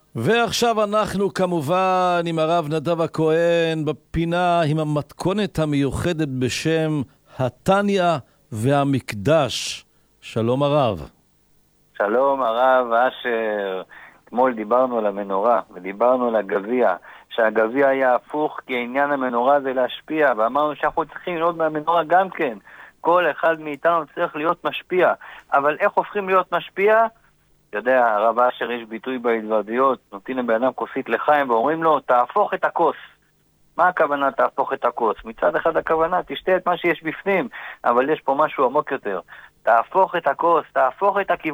ועכשיו אנחנו כמובן עם הרב נדב הכהן בפינה עם המתכונת המיוחדת בשם התניא והמקדש. שלום הרב. שלום הרב אשר. אתמול דיברנו על המנורה ודיברנו על הגביע, שהגביע היה הפוך כי עניין המנורה זה להשפיע, ואמרנו שאנחנו צריכים ללמוד מהמנורה גם כן. כל אחד מאיתנו צריך להיות משפיע, אבל איך הופכים להיות משפיע? יודע, הרב אשר, יש ביטוי בהתוודיות, נותנים לבן אדם כוסית לחיים ואומרים לו תהפוך את הכוס. מה הכוונה תהפוך את הכוס? מצד אחד הכוונה תשתה את מה שיש בפנים, אבל יש פה משהו עמוק יותר. תהפוך את הכוס, תהפוך את הכיוון.